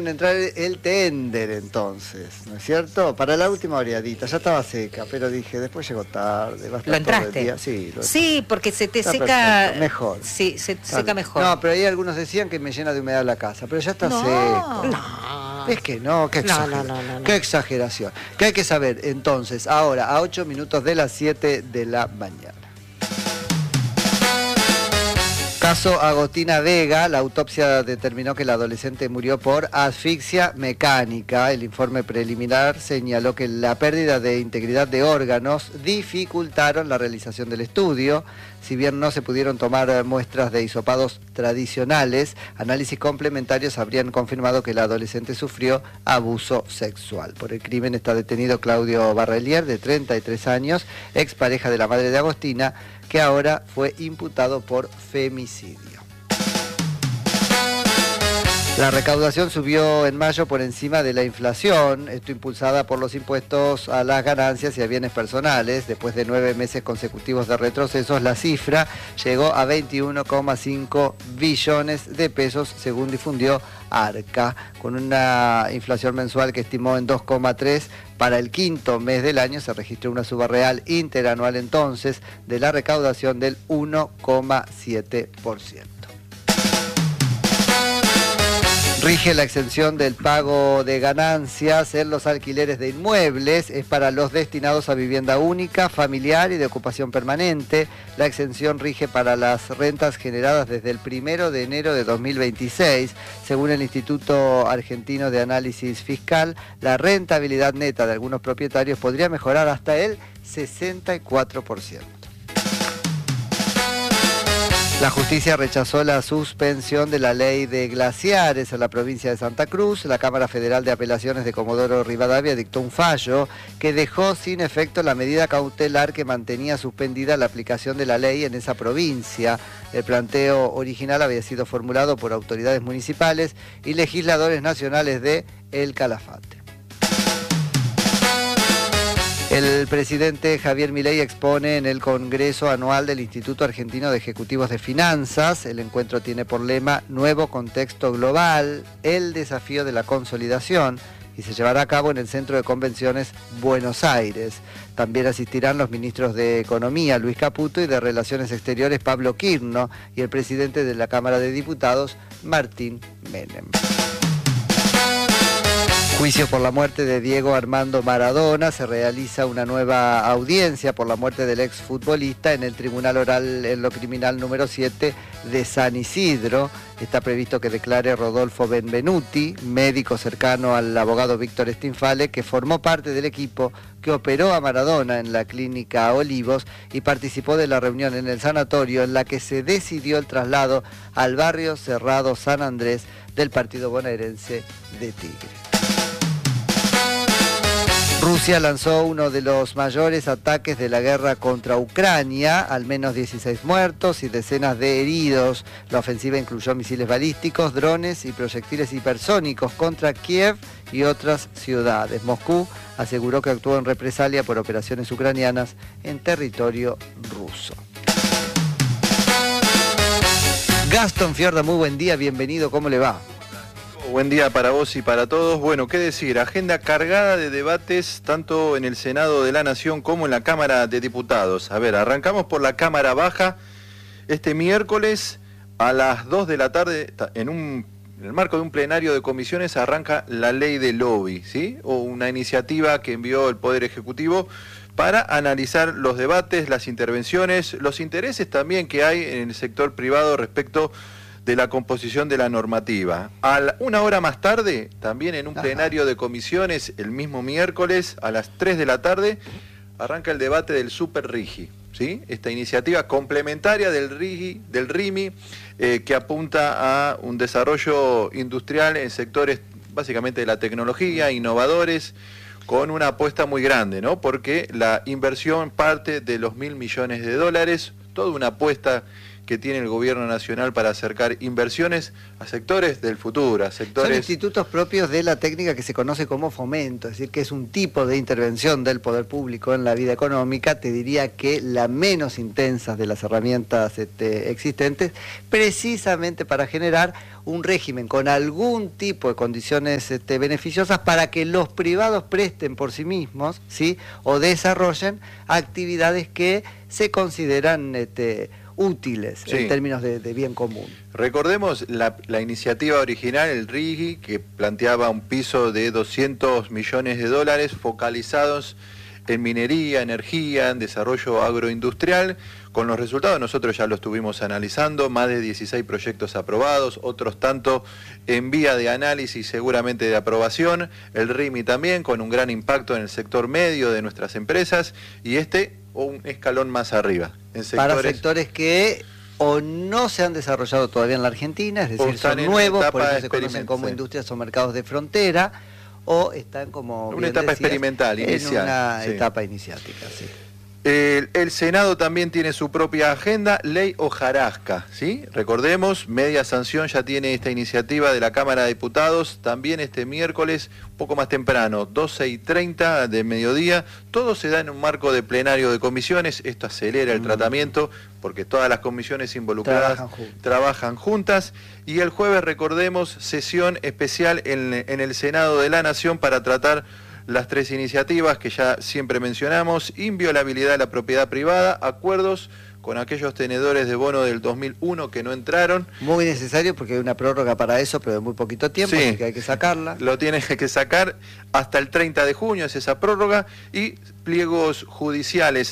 en entrar el tender entonces, ¿no es cierto? Para la última oreadita, ya estaba seca, pero dije, después llegó tarde, va a estar ¿Lo entraste? todo el día. Sí, sí, porque se te está seca perfecto, mejor. Sí, se seca mejor. No, pero ahí algunos decían que me llena de humedad la casa, pero ya está seco. No. Es que no, qué exageración. Qué exageración. ¿Qué hay que saber entonces? Ahora, a 8 minutos de las 7 de la mañana. Caso Agostina Vega, la autopsia determinó que la adolescente murió por asfixia mecánica. El informe preliminar señaló que la pérdida de integridad de órganos dificultaron la realización del estudio. Si bien no se pudieron tomar muestras de hisopados tradicionales, análisis complementarios habrían confirmado que la adolescente sufrió abuso sexual. Por el crimen está detenido Claudio Barrelier, de 33 años, expareja de la madre de Agostina, que ahora fue imputado por femicidio. La recaudación subió en mayo por encima de la inflación, esto impulsada por los impuestos a las ganancias y a bienes personales. Después de 9 meses consecutivos de retrocesos, la cifra llegó a 21,5 billones de pesos, según difundió Arca, con una inflación mensual que estimó en 2,3. Para el quinto mes del año se registró una suba real interanual entonces de la recaudación del 1,7%. Rige la exención del pago de ganancias en los alquileres de inmuebles. Es para los destinados a vivienda única, familiar y de ocupación permanente. La exención rige para las rentas generadas desde el 1 de enero de 2026. Según el Instituto Argentino de Análisis Fiscal, la rentabilidad neta de algunos propietarios podría mejorar hasta el 64%. La justicia rechazó la suspensión de la ley de glaciares en la provincia de Santa Cruz. La Cámara Federal de Apelaciones de Comodoro Rivadavia dictó un fallo que dejó sin efecto la medida cautelar que mantenía suspendida la aplicación de la ley en esa provincia. El planteo original había sido formulado por autoridades municipales y legisladores nacionales de El Calafate. El presidente Javier Milei expone en el Congreso Anual del Instituto Argentino de Ejecutivos de Finanzas. El encuentro tiene por lema Nuevo Contexto Global, el desafío de la consolidación, y se llevará a cabo en el Centro de Convenciones Buenos Aires. También asistirán los ministros de Economía, Luis Caputo, y de Relaciones Exteriores, Pablo Quirno, y el presidente de la Cámara de Diputados, Martín Menem. Juicio por la muerte de Diego Armando Maradona. Se realiza una nueva audiencia por la muerte del exfutbolista en el Tribunal Oral en lo Criminal número 7 de San Isidro. Está previsto que declare Rodolfo Benvenuti, médico cercano al abogado Víctor Stinfale, que formó parte del equipo que operó a Maradona en la clínica Olivos y participó de la reunión en el sanatorio en la que se decidió el traslado al barrio cerrado San Andrés del partido bonaerense de Tigre. Rusia lanzó uno de los mayores ataques de la guerra contra Ucrania, al menos 16 muertos y decenas de heridos. La ofensiva incluyó misiles balísticos, drones y proyectiles hipersónicos contra Kiev y otras ciudades. Moscú aseguró que actuó en represalia por operaciones ucranianas en territorio ruso. Gastón Fiorda, muy buen día, bienvenido, ¿cómo le va? Buen día para vos y para todos. Bueno, qué decir, agenda cargada de debates tanto en el Senado de la Nación como en la Cámara de Diputados. A ver, arrancamos por la Cámara Baja. Este miércoles a las 2 de la tarde, en el marco de un plenario de comisiones, arranca la ley de lobby, ¿sí? O una iniciativa que envió el Poder Ejecutivo para analizar los debates, las intervenciones, los intereses también que hay en el sector privado respecto de la composición de la normativa. Una hora más tarde, también en un plenario de comisiones, el mismo miércoles, a las 3 de la tarde, arranca el debate del Super RIGI, ¿sí? Esta iniciativa complementaria del RIMI, que apunta a un desarrollo industrial en sectores básicamente de la tecnología, innovadores, con una apuesta muy grande, ¿no? Porque la inversión parte de los $1.000 millones, toda una apuesta que tiene el gobierno nacional para acercar inversiones a sectores del futuro, a Son sectores... institutos propios de la técnica que se conoce como fomento, es decir, que es un tipo de intervención del poder público en la vida económica, te diría que la menos intensa de las herramientas existentes, precisamente para generar un régimen con algún tipo de condiciones beneficiosas para que los privados presten por sí mismos, ¿sí?, o desarrollen actividades que se consideran útiles, sí, en términos de bien común. Recordemos la iniciativa original, el RIGI, que planteaba un piso de 200 millones de dólares focalizados en minería, energía, en desarrollo agroindustrial. Con los resultados nosotros ya lo estuvimos analizando, más de 16 proyectos aprobados, otros tanto en vía de análisis, seguramente de aprobación, el RIMI también, con un gran impacto en el sector medio de nuestras empresas, y un escalón más arriba. Para sectores que o no se han desarrollado todavía en la Argentina, es decir, son nuevos, por eso se conocen como industrias o mercados de frontera, o están como una etapa experimental, inicial. En una etapa iniciática, sí. El Senado también tiene su propia agenda, ley hojarasca, ¿sí? Recordemos, media sanción ya tiene esta iniciativa de la Cámara de Diputados, también este miércoles, un poco más temprano, 12:30 de mediodía, todo se da en un marco de plenario de comisiones, esto acelera el tratamiento, porque todas las comisiones involucradas trabajan juntas, y el jueves, recordemos, sesión especial en el Senado de la Nación para tratar las tres iniciativas que ya siempre mencionamos: inviolabilidad de la propiedad privada, acuerdos con aquellos tenedores de bono del 2001 que no entraron. Muy necesario porque hay una prórroga para eso, pero de muy poquito tiempo, sí, así que hay que sacarla. Lo tienes que sacar hasta el 30 de junio, es esa prórroga, y pliegos judiciales.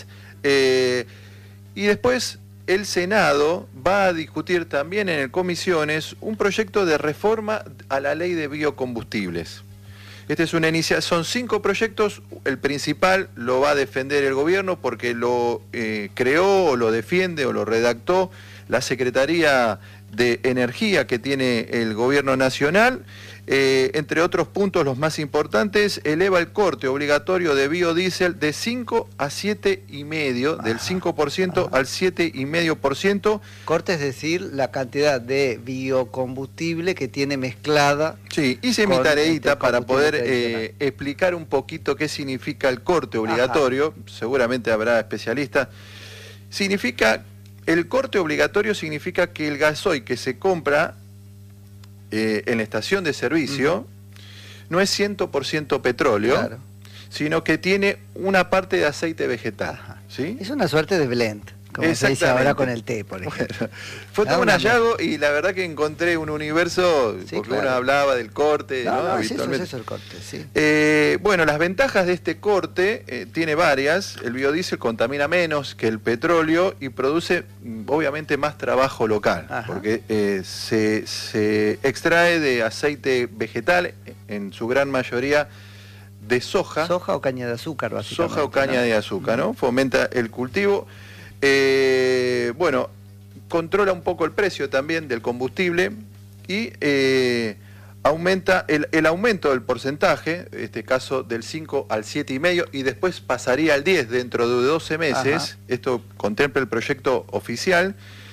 Y después el Senado va a discutir también en comisiones un proyecto de reforma a la ley de biocombustibles. Este es una iniciativa, son 5 proyectos, el principal lo va a defender el gobierno porque lo creó o lo defiende o lo redactó la Secretaría de Energía que tiene el gobierno nacional. Entre otros puntos, los más importantes, eleva el corte obligatorio de biodiesel de 5 a 7,5%, del 5% al 7,5%. Corte, es decir, la cantidad de biocombustible que tiene mezclada. Sí, hice mi tareita para poder explicar un poquito qué significa el corte obligatorio. Seguramente habrá especialistas. El corte obligatorio significa que el gasoil que se compra en la estación de servicio no es 100% petróleo, claro, sino que tiene una parte de aceite vegetal. ¿Sí? Es una suerte de blend, como se dice ahora con el té, por ejemplo. Bueno, fue todo un hallazgo y la verdad que encontré un universo, sí, porque claro, uno hablaba del corte, ¿no? Es eso el corte, sí. Bueno, las ventajas de este corte tiene varias. El biodiesel contamina menos que el petróleo y produce obviamente más trabajo local, porque se extrae de aceite vegetal, en su gran mayoría de soja. Soja o caña de azúcar, básicamente. Soja o caña de azúcar, ¿no? Fomenta el cultivo. Bueno, controla un poco el precio también del combustible y aumenta el aumento del porcentaje, en este caso del 5 al 7,5%, y después pasaría al 10% dentro de 12 meses. Esto contempla el proyecto oficial.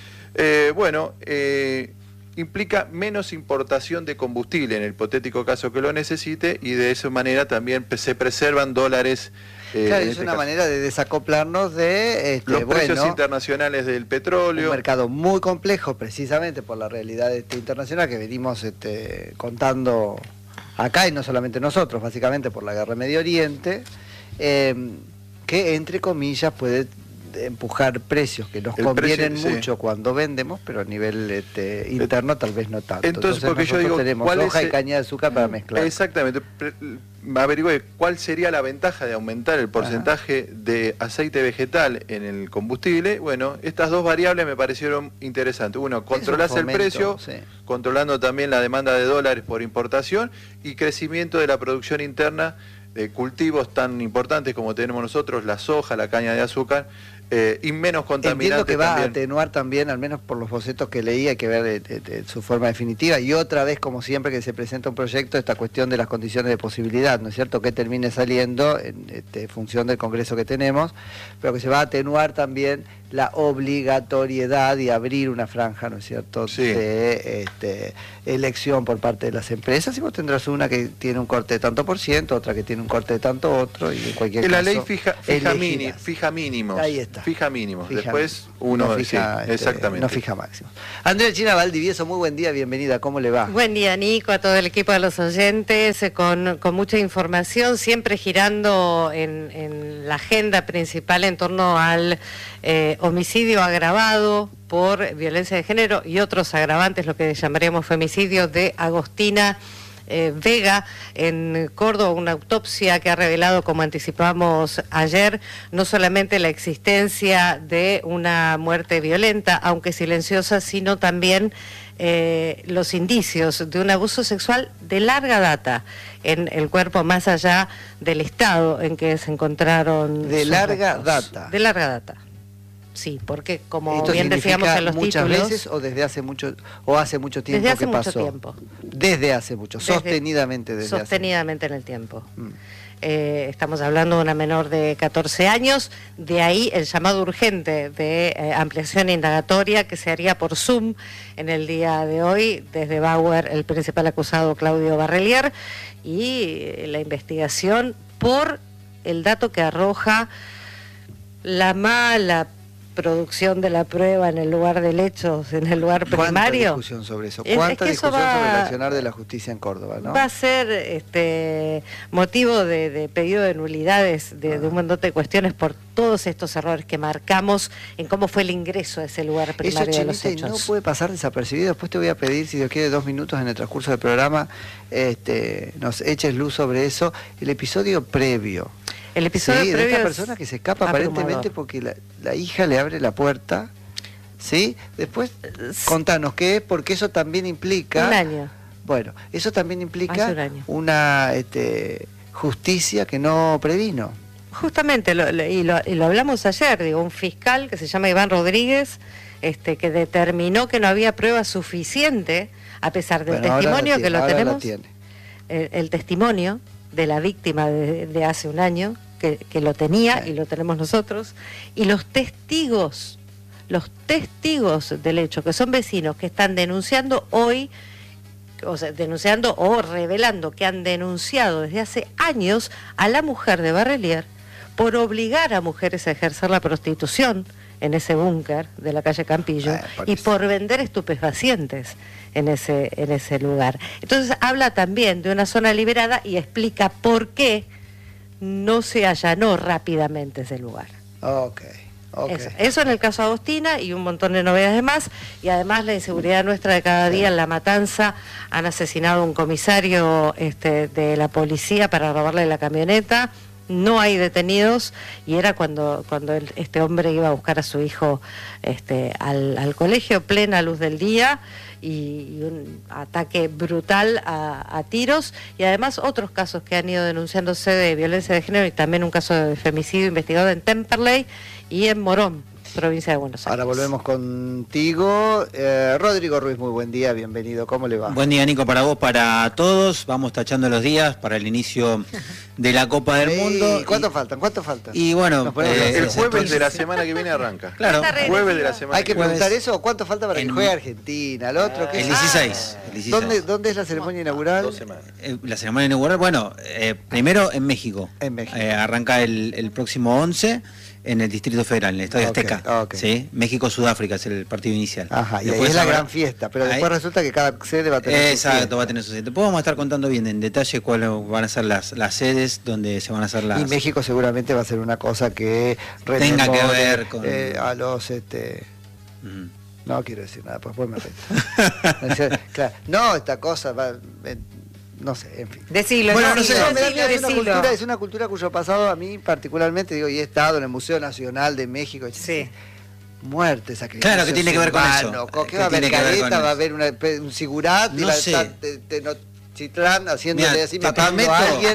Implica menos importación de combustible en el hipotético caso que lo necesite, y de esa manera también se preservan dólares. Claro, es una manera de desacoplarnos de los precios internacionales del petróleo. Un mercado muy complejo, precisamente por la realidad internacional que venimos contando acá, y no solamente nosotros, básicamente por la guerra en Medio Oriente, que entre comillas puede empujar precios que nos convienen mucho cuando vendemos, pero a nivel interno tal vez no tanto. Entonces porque yo digo, tenemos soja y caña de azúcar para mezclar. Exactamente. Averigüé cuál sería la ventaja de aumentar el porcentaje de aceite vegetal en el combustible. Bueno, estas dos variables me parecieron interesantes. Uno, controlás el precio, controlando también la demanda de dólares por importación, y crecimiento de la producción interna de cultivos tan importantes como tenemos nosotros, la soja, la caña de azúcar, y menos Entiendo contaminante que va a también. atenuar también, al menos por los bocetos que leí, hay que ver su forma definitiva. Y otra vez, como siempre que se presenta un proyecto, esta cuestión de las condiciones de posibilidad, ¿no es cierto? Que termine saliendo en función del Congreso que tenemos, pero que se va a atenuar también la obligatoriedad de abrir una franja, ¿no es cierto?, Sí. de elección por parte de las empresas. Y vos tendrás una que tiene un corte de tanto por ciento, otra que tiene un corte de tanto otro, y en cualquier La caso ley fija elegirás. mínimos. Ahí está. Fija mínimos. Fija Después mínimos. uno no fija, sí, exactamente. no fija máximo. Andrea China Valdivieso, muy buen día, bienvenida, ¿cómo le va? Buen día, Nico, a todo el equipo de los oyentes, con mucha información, siempre girando en la agenda principal en torno al homicidio agravado por violencia de género y otros agravantes, lo que llamaríamos femicidio, de Agostina Vega en Córdoba, una autopsia que ha revelado, como anticipamos ayer, no solamente la existencia de una muerte violenta, aunque silenciosa, sino también los indicios de un abuso sexual de larga data en el cuerpo, más allá del estado en que se encontraron. De sus larga restos. data. De larga data. Sí, porque como ¿Esto bien decíamos significa en los muchas títulos, veces o desde hace mucho o hace mucho tiempo desde hace que mucho pasó? tiempo. Desde hace mucho, sostenidamente desde sostenidamente en el tiempo. hace mucho. Estamos hablando de una menor de 14 años, de ahí el llamado urgente de ampliación indagatoria que se haría por Zoom en el día de hoy, desde Bauer, el principal acusado Claudio Barrelier, y la investigación por el dato que arroja la mala producción de la prueba en el lugar del hecho, en el lugar ¿Cuánta discusión discusión sobre eso? Es ¿Cuánta que eso discusión sobre el va- accionar de la justicia en Córdoba, no? Va a ser motivo de pedido de nulidades, de un montón de cuestiones por todos estos errores que marcamos en cómo fue el ingreso a ese lugar Eso, primario de los Chinita, hechos. no puede pasar desapercibido. Después te voy a pedir, si Dios quiere, 2 minutos en el transcurso del programa, nos eches luz sobre eso. El episodio previo. El episodio Sí, de previo esta es persona que se escapa abrumador. aparentemente porque la hija le abre la puerta. ¿Sí? Después, contanos qué es, porque eso también implica... Un año. Bueno, eso también implica Hace un año. una justicia que no previno. Justamente, y lo hablamos ayer, digo, un fiscal que se llama Iván Rodríguez, que determinó que no había prueba suficiente, a pesar del Bueno, ahora testimonio que lo ahora la tenemos, tiene. el testimonio de la víctima de hace un año, que lo tenía Sí. y lo tenemos nosotros, y los testigos del hecho, que son vecinos que están denunciando hoy, o sea, denunciando o revelando que han denunciado desde hace años a la mujer de Barrelier por obligar a mujeres a ejercer la prostitución en ese búnker de la calle Campillo y por vender estupefacientes en ese lugar. Entonces habla también de una zona liberada y explica por qué no se allanó rápidamente ese lugar. Ok. Eso en el caso Agostina y un montón de novedades más, y además la inseguridad nuestra de cada día. En La Matanza han asesinado a un comisario de la policía para robarle la camioneta. No hay detenidos, y era cuando este hombre iba a buscar a su hijo al colegio, plena luz del día, y un ataque brutal a tiros, y además otros casos que han ido denunciándose de violencia de género, y también un caso de femicidio investigado en Temperley y en Morón, provincia de Buenos Aires. Ahora volvemos contigo. Rodrigo Ruiz, muy buen día, bienvenido. ¿Cómo le va? Buen día, Nico, para vos, para todos. Vamos tachando los días para el inicio de la Copa del Mundo. ¿Cuánto faltan? Y bueno, Nos ponemos El los- jueves de la semana que viene arranca. Claro, Está re- Jueves de la semana Hay que viene. preguntar eso, ¿cuánto falta para que En- juegue Argentina? El otro, ¿qué el es? 16. El 16. ¿Dónde es la ceremonia inaugural? 2 semanas. La ceremonia inaugural, bueno, primero en México. En México. Arranca el próximo 11 en el Distrito Federal, en el Estadio Ok, Azteca. ok. ¿Sí? México-Sudáfrica es el partido inicial. Ajá, y ahí Después es la habrá- gran fiesta, pero ahí- después resulta que cada sede va a tener su Exacto, fiesta. va a tener su sede. Después vamos a estar contando bien en detalle cuáles van a ser las sedes donde se van a hacer las... Y México seguramente va a ser una cosa que Tenga que rememore, ver con- a los Mm. no quiero decir nada, pues me reto. Claro, no, esta cosa va, no sé, en fin. Decilo, Bueno, no decilo, sé. No, me da miedo, decilo. es una cultura cuyo pasado a mí particularmente, digo, y he estado en el Museo Nacional de México. Sí. Muerte, sacrificio Claro, que tiene que ver con eso. ¿Qué va a haber? Tiene que ver con Careta, va a eso. haber un sigurat, y No va a sé. estar Tenochtitlán haciéndole Mira, así, te matando a prometo- alguien.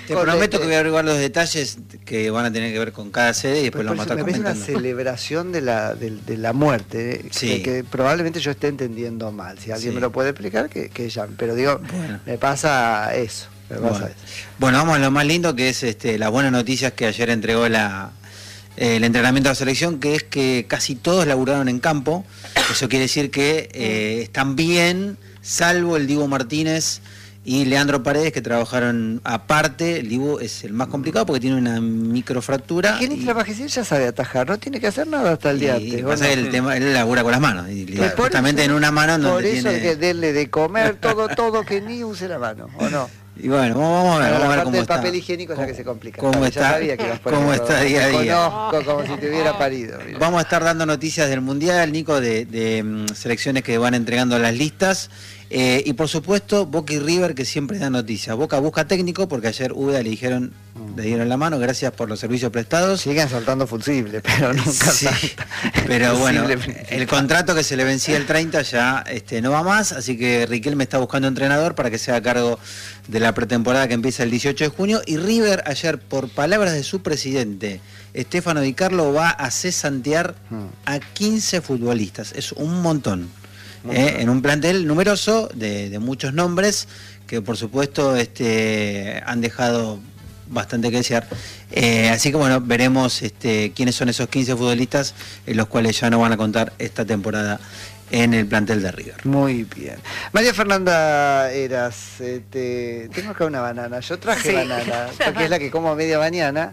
Te prometo que voy a averiguar los detalles que van a tener que ver con cada sede y después lo vamos a estar comentando. Me parece una celebración de la muerte, Sí. que probablemente yo esté entendiendo mal. Si alguien Sí. me lo puede explicar, que llame. Pero digo, Bueno. me pasa eso. Bueno, vamos a lo más lindo, que es las buenas noticias que ayer entregó el entrenamiento de la selección, que es que casi todos laburaron en campo. Eso quiere decir que están bien, salvo el Dibu Martínez y Leandro Paredes, que trabajaron aparte. El Dibu es el más complicado porque tiene una microfractura. ¿Quién trabaja? Si él ya sabe atajar, no tiene que hacer nada hasta el día antes. Pasa que el tema, él labura con las manos. Y justamente en una mano por donde eso tiene... que denle de comer todo, que ni use la mano, ¿o no? Y bueno, vamos a ver, la parte cómo del está. papel higiénico es la que se complica. ¿Cómo Ya está? sabía que ibas por ¿Cómo ahí, está día a te día? Conozco como si te hubiera parido. Mira. Vamos a estar dando noticias del Mundial, Nico, de selecciones que van entregando las listas. Y por supuesto, Boca y River, que siempre dan noticias. Boca busca técnico, porque ayer UDA le dieron la mano, gracias por los servicios prestados. Siguen soltando fusibles, pero nunca Sí, salta. pero bueno, Posiblemente. el contrato que se le vencía el 30 ya no va más, así que Riquelme está buscando entrenador para que sea a cargo de la pretemporada que empieza el 18 de junio. Y River ayer, por palabras de su presidente, Estefano Di Carlo, va a cesantear a 15 futbolistas. Es un montón. En un plantel numeroso de muchos nombres que por supuesto han dejado bastante que desear. Así que bueno, veremos quiénes son esos 15 futbolistas en los cuales ya no van a contar esta temporada en el plantel de River. Muy bien. María Fernanda Eras, tengo acá una banana. Yo traje banana, porque es la que como a media mañana.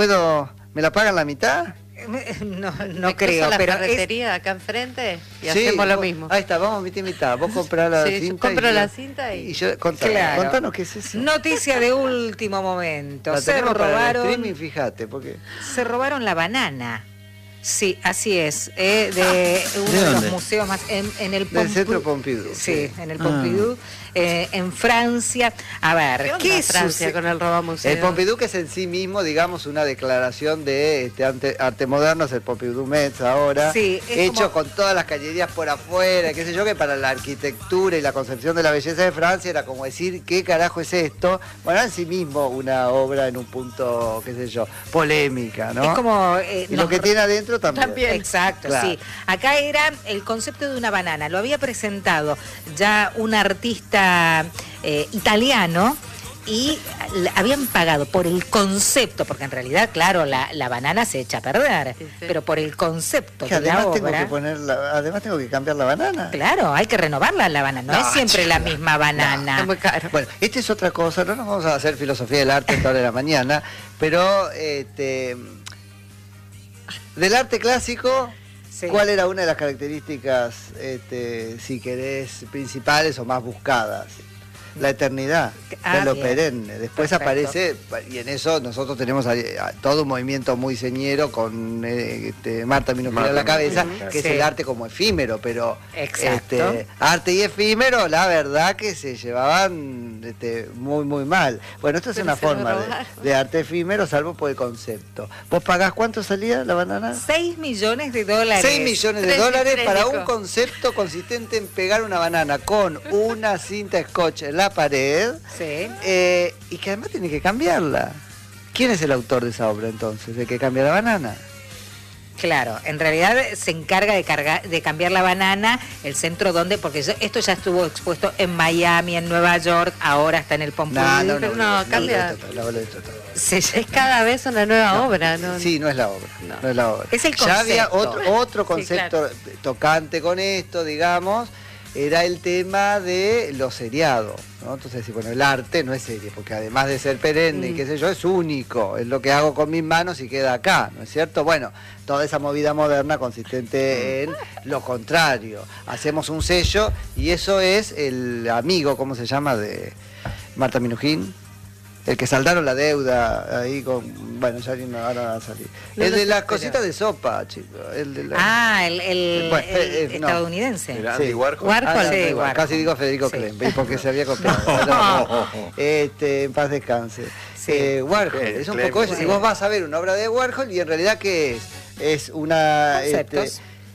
¿Me la pagan la mitad? No creo, la pero ferretería acá enfrente y Sí, hacemos lo mismo. Ahí está, vamos mitad y mitad. Vos comprás la Sí, yo cinta. compro y la cinta y yo, Claro. contanos qué es eso. Noticia de último momento. La Se tenemos para el robaron, streaming, fíjate, porque se robaron la banana. Sí, así es. De uno de, dónde? los museos más en el del centro Pompidou. Sí, en el Pompidou, en Francia. A ver, ¿qué Francia sucede? con el robamuseo? El Pompidou, que es en sí mismo, digamos, una declaración de arte moderno, es el Pompidou Metz ahora, Sí, es hecho como- con todas las cañerías por afuera, qué sé yo, que para la arquitectura y la concepción de la belleza de Francia era como decir, ¿qué carajo es esto? Bueno, en sí mismo una obra en un punto, qué sé yo, polémica, ¿no? Es como y lo que tiene adentro también. Exacto, Claro. sí. Acá era el concepto de una banana. Lo había presentado ya un artista italiano y habían pagado por el concepto, porque en realidad, claro, la banana se echa a perder, Sí, sí. pero por el concepto Que de la además tengo obra. que además tengo que cambiar la banana. Claro, hay que renovarla la banana, no, No, es siempre la chica, misma banana. Es muy caro. Bueno, esta es otra cosa, no nos vamos a hacer filosofía del arte esta hora de la mañana, pero del arte clásico, Sí. ¿cuál era una de las características, si querés, principales o más buscadas? La eternidad, Ah, lo bien. perenne. Después Perfecto. aparece, y en eso nosotros tenemos todo un movimiento muy señero con Marta Minujín a la cabeza, que Sí. es el arte como efímero, pero Exacto. arte y efímero, la verdad que se llevaban muy, muy mal. Bueno, esto es Pero una se lo forma robaron. de arte efímero, salvo por el concepto. ¿Vos pagás cuánto salía la banana? 6 millones de 6 millones de Tres y dólares tres, para Nico. un concepto consistente en pegar una banana con una cinta scotch en la pared Sí. y que además tiene que cambiarla. ¿Quién es el autor de esa obra entonces? ¿El que cambia la banana? Claro, en realidad se encarga de cambiar la banana, el centro donde, porque esto ya estuvo expuesto en Miami, en Nueva York, ahora está en el Pompidou. pero no, cambia. La bola de total. Es cada vez una nueva obra, ¿no? Sí, no es la obra. No es la obra. Es el Ya había concepto. otro concepto tocante con esto, digamos, era el tema de lo seriado, ¿no? Entonces, bueno, el arte no es serie, porque además de ser perenne y qué sé yo, es único, es lo que hago con mis manos y queda acá, ¿no es cierto? Bueno, toda esa movida moderna consistente en lo contrario. Hacemos un sello y eso es el amigo, ¿cómo se llama?, de Marta Minujín. El que saldaron la deuda ahí con... Bueno, ya no, ahora va a salir. No el lo de sé, las pero- cositas de sopa, chicos. El de la... Ah, el Bueno, no. estadounidense. Era Andy Warhol. Warhol. Ah, no, Sí, igual, Warhol. casi digo Federico Sí. Klein, porque se había copiado. No. En paz descanse. Sí. Warhol, Klein, es un Klein, poco eso. sí. Si vos vas a ver una obra de Warhol, y en realidad, ¿qué es? Es una... Conceptos.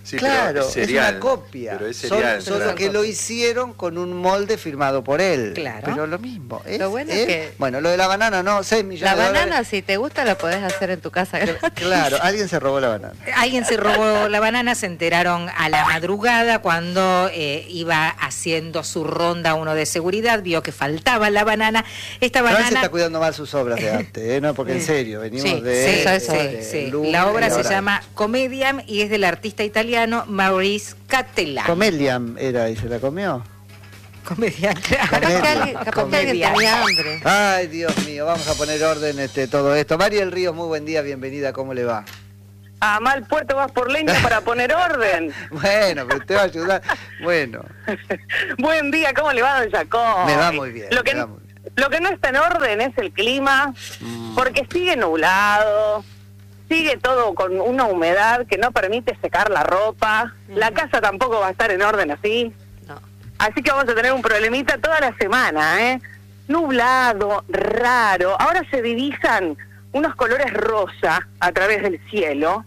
Sí, pero claro, es cereal, una copia. pero es cereal, Solo claro. que lo hicieron con un molde firmado por él. Claro. Pero lo mismo. Lo bueno es que- Bueno, lo de la banana no, 6 millones La de dólares. banana, si te gusta, la podés hacer en tu casa. gratis. Claro, alguien se robó la banana. Alguien se robó la banana, se enteraron a la madrugada cuando iba haciendo su ronda uno de seguridad, vio que faltaba la banana. Esta Pero él se banana... está cuidando mal sus obras de arte, ¿no? Porque en serio, venimos Sí, de... sí. Luna La obra y se ahora- llama Comediam y es del artista italiano Maurice Cattelan. Comedian era y se la comió. Comedian, Capaz que alguien, capaz que alguien Comedia. tenía hambre. Ay, Dios mío, vamos a poner orden todo esto. Mariel Ríos, muy buen día, bienvenida, ¿cómo le va? A mal puerto vas por leña para poner orden. Bueno, pero te va a ayudar. Bueno, Buen día, ¿cómo le va, don Jacob? me va muy bien. Lo que, me va muy bien. lo que no está en orden es el clima, porque sigue nublado, sigue todo con una humedad que no permite secar la ropa, la casa tampoco va a estar en orden así, No. así que vamos a tener un problemita toda la semana, ¿eh? Nublado, raro, ahora se divisan unos colores rosa a través del cielo,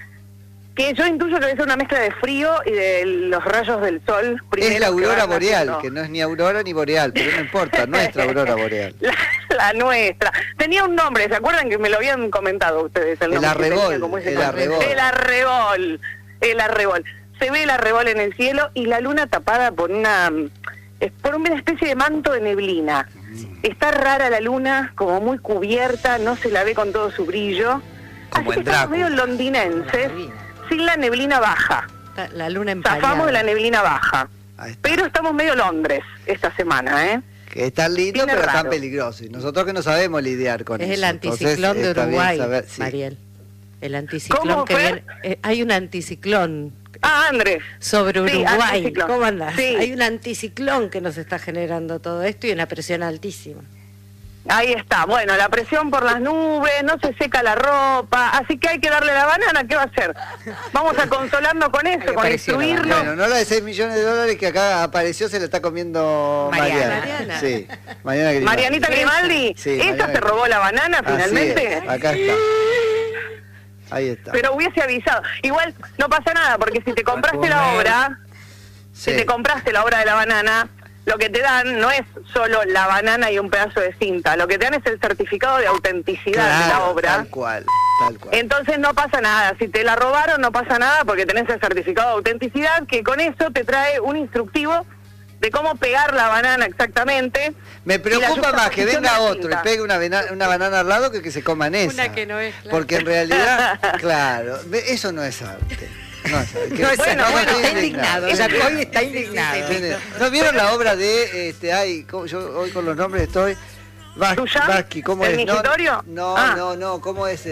que yo intuyo que debe ser una mezcla de frío y de los rayos del sol. Es primero la que aurora van boreal, haciendo. que no es ni aurora ni boreal, pero no importa, nuestra aurora boreal. La nuestra. Tenía un nombre, ¿se acuerdan que me lo habían comentado ustedes? El nombre que tenía, arrebol, como ese el nombre? arrebol. El arrebol. El arrebol. Se ve el arrebol en el cielo y la luna tapada por por una especie de manto de neblina. Está rara la luna, como muy cubierta, no se la ve con todo su brillo. Como Así en que estamos Drácula. medio londinenses, sin la neblina baja. Está la luna Zafamos de la empañada. neblina baja. Ahí está. Pero estamos medio Londres esta semana, ¿eh? Que están lindos, Tiene pero están raro. peligrosos. Y nosotros que no sabemos lidiar con Es eso. el anticiclón Entonces, de está bien Uruguay, saber- sí. Mariel. El anticiclón ¿Cómo, que Fer? viene. Hay un anticiclón Ah, Andrés. sobre Sí, Uruguay. anticiclón. ¿Cómo andás? Sí. Hay un anticiclón que nos está generando todo esto y una presión altísima. Ahí está. Bueno, la presión por las nubes, no se seca la ropa, así que hay que darle la banana. ¿Qué va a hacer? Vamos a consolarnos con eso, con apareció la instruirlo. Bueno, no la de 6 millones de dólares que acá apareció, se la está comiendo Mariana. Mariana. Sí, Mariana Grimaldi. Marianita Grimaldi, Sí, ¿esa Mariana se robó la banana Así finalmente? es, acá está. Ahí está. Pero hubiese avisado. Igual no pasa nada, porque si te compraste la obra, Sí. si te compraste la obra de la banana, lo que te dan no es solo la banana y un pedazo de cinta, lo que te dan es el certificado de autenticidad de la Claro, obra. tal cual, tal cual. Entonces no pasa nada, si te la robaron no pasa nada porque tenés el certificado de autenticidad que con eso te trae un instructivo de cómo pegar la banana exactamente. Me y la preocupa más que juxtaposición de venga la otro y cinta. pegue una banana al lado que se coman esa. Una que no es, claro. Porque en realidad, claro, eso no es arte. No es arte. No, Bueno, bueno, estoy está indignado. Jacob está indignado. ¿No vieron la obra de, yo hoy con los nombres estoy, ¿Tuya? Basqui, ¿cómo ¿El es? mingitorio? No, Ah. no, ¿cómo es?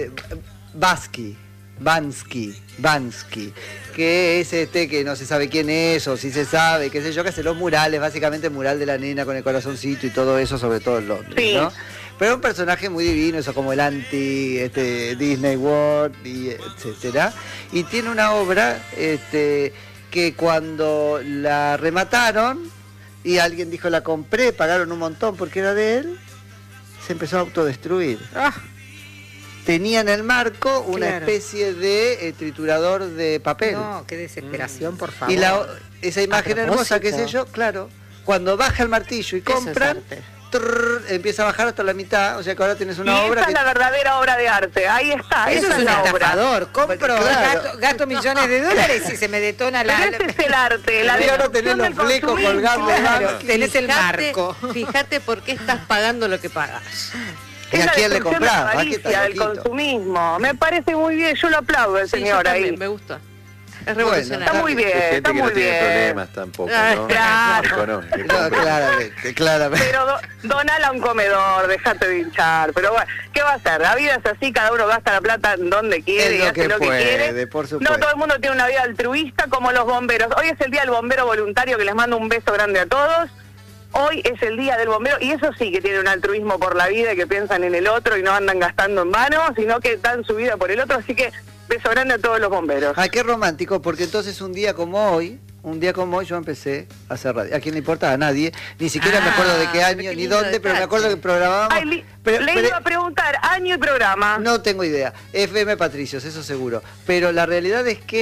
Bansky, que es que no se sabe quién es, o si se sabe, qué sé yo, que hace los murales, básicamente el mural de la nena con el corazoncito y todo eso, sobre todo en Londres, Sí. ¿no? Pero es un personaje muy divino, eso como el anti Disney World, y etcétera. Y tiene una obra que cuando la remataron y alguien dijo la compré, pagaron un montón porque era de él, se empezó a autodestruir. Tenía en el marco una Claro. especie de triturador de papel. No, qué desesperación, por favor. Y esa imagen A hermosa, qué sé propósito. yo, claro, cuando baja el martillo y Eso es compran, arte. empieza a bajar hasta la mitad, o sea que ahora tienes Y una obra esa que... es la verdadera obra de arte, ahí está, Eso esa es un la obra. estafador. Compro, Claro. gasto millones de dólares y se me detona la... Pero ese es el arte, la Y ahora tenés destrucción los del flecos consumismo. colgando, Claro, tenés el Fíjate- marco. Fíjate por qué estás pagando lo que pagas. ¿Y Es a la quién le destrucción de la comprás? ¿A qué avaricia, está del loquito? consumismo. Me parece muy bien, yo lo aplaudo al Sí, yo señor también, ahí. me gusta. Es Bueno, revolucionario. Está muy bien, Hay gente está que no muy tiene bien. problemas tampoco, ¿no? Claro. Económicos. No, claramente. Pero donala a un comedor, dejate de hinchar. Pero bueno, ¿qué va a hacer? La vida es así, cada uno gasta la plata en donde quiere Es y lo hace que lo que puede, quiere. por supuesto. No todo el mundo tiene una vida altruista como los bomberos. Hoy es el día del bombero voluntario, que les mando un beso grande a todos. Hoy es el día del bombero y eso sí que tiene un altruismo por la vida y que piensan en el otro y no andan gastando en vano, sino que dan su vida por el otro. Así que beso grande a todos los bomberos. Ah, qué romántico, porque entonces un día como hoy yo empecé a hacer radio. ¿A quién le importa? A nadie. Ni siquiera me acuerdo de qué pero año qué ni lindo dónde, pero me detalle. acuerdo que programábamos. Ay, le pero- iba a preguntar, año y programa. No tengo idea. FM Patricios, eso seguro. Pero la realidad es que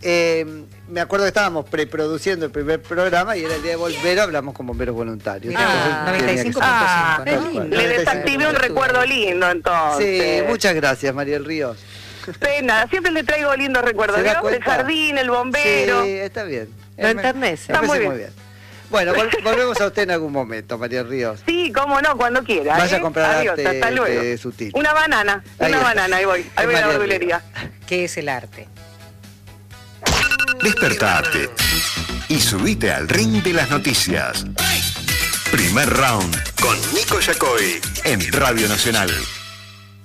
me acuerdo que estábamos preproduciendo el primer programa y era el día de bombero, hablamos con bomberos voluntarios. Ah, Entonces, 95.5. qué lindo. Le desactivé un recuerdo lindo, entonces. Sí, muchas gracias, Mariel Ríos. Nada, siempre le traigo lindos recuerdos. ¿Se da ¿Vio? El cuenta? jardín, el bombero. Sí, está bien. Lo enternece. Me Está muy parece bien. Bueno, volvemos a usted en algún momento, Mariel Ríos. Sí, cómo no, cuando quiera. Vaya a comprar Adiós, arte hasta luego. sutil. Una banana, Ahí está. ahí voy a la Mariel verdulería. ¿Qué es el arte? Despertate y subite al ring de las noticias. Primer round con Nico Yacoy en Radio Nacional.